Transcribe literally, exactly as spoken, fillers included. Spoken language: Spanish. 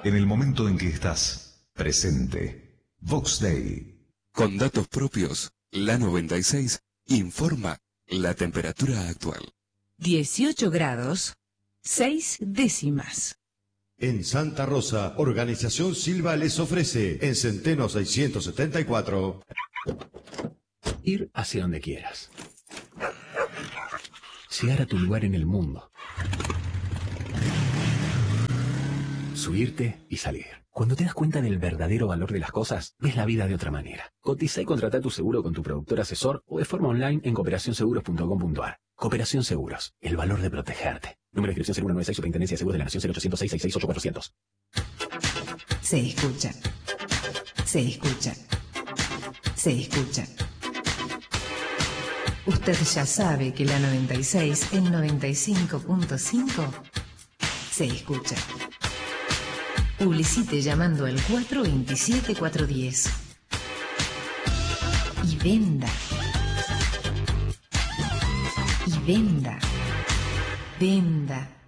en el momento en que estás presente. Vox Day. Con datos propios, la noventa y seis informa la temperatura actual. dieciocho grados, seis décimas. En Santa Rosa, Organización Silva les ofrece en Centeno seiscientos setenta y cuatro... Ir hacia donde quieras. Llegar a tu lugar en el mundo. Subirte y salir. Cuando te das cuenta del verdadero valor de las cosas, ves la vida de otra manera. Cotiza y contrata tu seguro con tu productor asesor o de forma online en cooperación seguros punto com punto a r. Cooperación Seguros, el valor de protegerte. Número de inscripción cero uno nueve seis, Superintendencia de Seguros de la Nación cero ochocientos seis, sesenta y seis, ochenta y cuatro cero cero. Se escucha. Se escucha. Se escucha. Usted ya sabe que la noventa y seis en noventa y cinco punto cinco se escucha. Publicite llamando al cuatro dos siete, cuatro uno cero. Y venda. Y venda. Venda.